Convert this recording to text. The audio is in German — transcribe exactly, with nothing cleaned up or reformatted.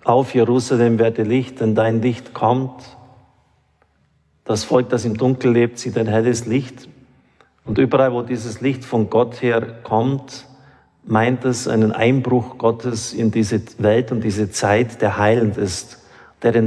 auf Jerusalem werde Licht, denn dein Licht kommt. Das Volk, das im Dunkel lebt, sieht ein helles Licht. Und überall, wo dieses Licht von Gott her kommt, meint es einen Einbruch Gottes in diese Welt und diese Zeit, der heilend ist.